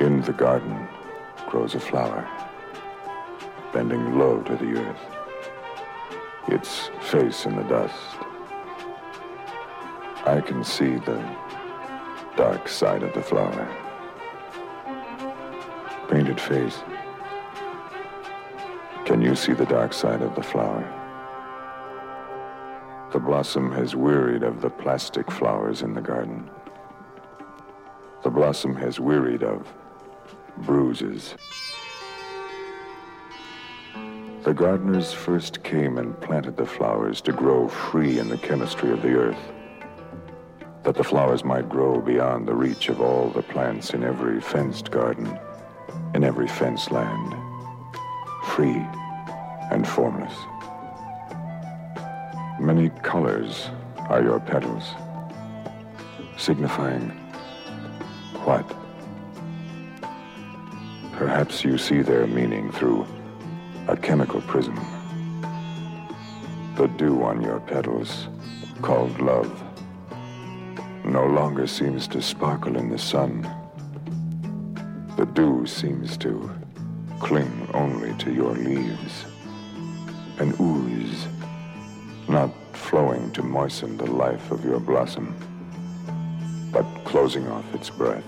In the garden grows a flower, bending low to the earth, its face in the dust. I can see the dark side of the flower. Painted face. Can you see the dark side of the flower? The blossom has wearied of the plastic flowers in the garden. The blossom has wearied of bruises. The gardeners first came and planted the flowers to grow free in the chemistry of the earth, that the flowers might grow beyond the reach of all the plants in every fenced garden, in every fenced land, free and formless. Many colors are your petals, signifying what? Perhaps you see their meaning through a chemical prism. The dew on your petals, called love, no longer seems to sparkle in the sun. The dew seems to cling only to your leaves, an ooze, not flowing to moisten the life of your blossom, but closing off its breath.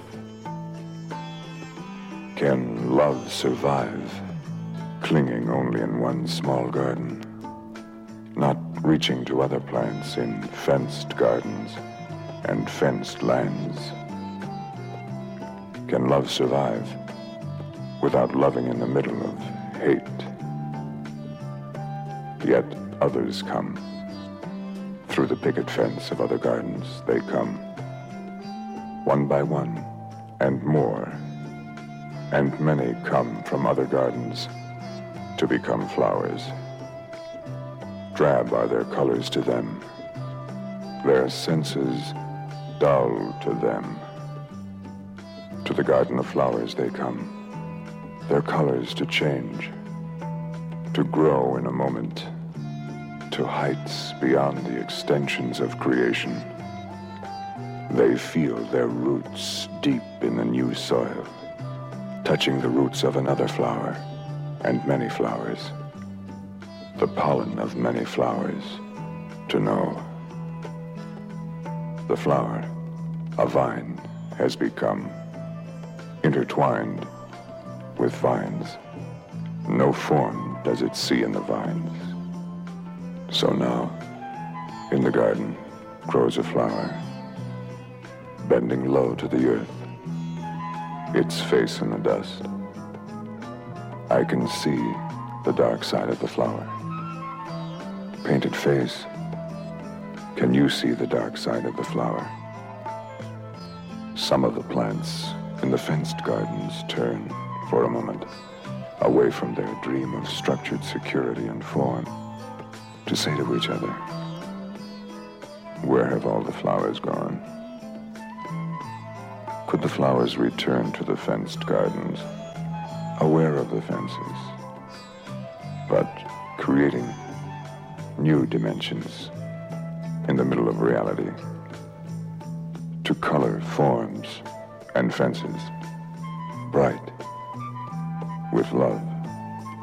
Can love survive, clinging only in one small garden, not reaching to other plants in fenced gardens and fenced lands? Can love survive without loving in the middle of hate? Yet others come. Through the picket fence of other gardens, they come, one by one, and more, and many come from other gardens to become flowers. Drab are their colors to them, their senses dull to them. To the garden of flowers they come, their colors to change, to grow in a moment, to heights beyond the extensions of creation. They feel their roots deep in the new soil, touching the roots of another flower and many flowers, the pollen of many flowers, to know. The flower, a vine, has become intertwined with vines. No form does it see in the vines. So now, in the garden, grows a flower, bending low to the earth, its face in the dust. I can see the dark side of the flower. Painted face. Can you see the dark side of the flower? Some of the plants in the fenced gardens turn, for a moment, away from their dream of structured security and form, to say to each other, where have all the flowers gone? Could the flowers return to the fenced gardens, aware of the fences, but creating new dimensions in the middle of reality, to color forms and fences bright with love?